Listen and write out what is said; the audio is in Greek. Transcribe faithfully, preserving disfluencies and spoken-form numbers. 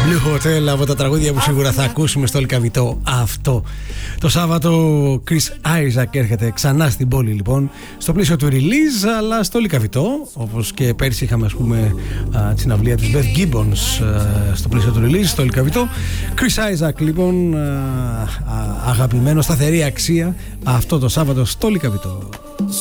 Blue Hotel, από τα τραγούδια που σίγουρα θα ακούσουμε στο Λυκαβητό αυτό. Το Σάββατο Chris Isaac έρχεται ξανά στην πόλη, λοιπόν, στο πλαίσιο του release, αλλά στο Λυκαβητό, όπως και πέρσι είχαμε, ας πούμε, τη συναυλία της Beth Gibbons στο πλαίσιο του release στο Λυκαβητό. Chris Isaac, λοιπόν, αγαπημένο, σταθερή αξία αυτό το Σάββατο στο Λυκαβητό.